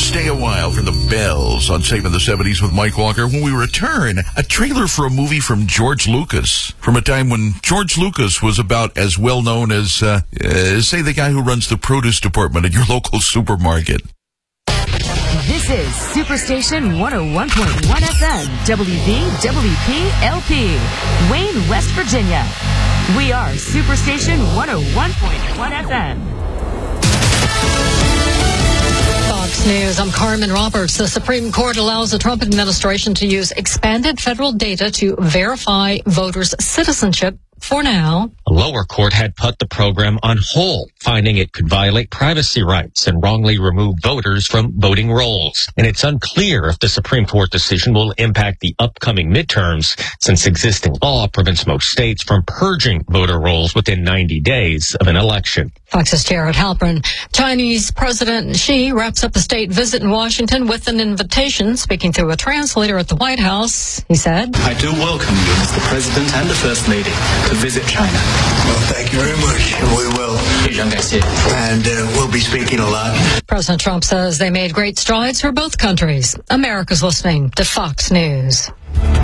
Stay a while for the bells on Saving the 70s with Mike Walker. When we return, a trailer for a movie from George Lucas, from a time when George Lucas was about as well known as, say, the guy who runs the produce department at your local supermarket. This is Superstation 101.1 FM, WVWP-LP, Wayne, West Virginia. We are Superstation 101.1 FM. Fox News, I'm Carmen Roberts. The Supreme Court allows the Trump administration to use expanded federal data to verify voters' citizenship for now. A lower court had put the program on hold, finding it could violate privacy rights and wrongly remove voters from voting rolls. And it's unclear if the Supreme Court decision will impact the upcoming midterms, since existing law prevents most states from purging voter rolls within 90 days of an election. Fox's Jared Halpern. Chinese President Xi wraps up a state visit in Washington with an invitation. Speaking through a translator at the White House, he said, I do welcome you, Mr. President and the First Lady, to visit China. Well, thank you very much. We will. And we'll be speaking a lot. President Trump says they made great strides for both countries. America's listening to Fox News.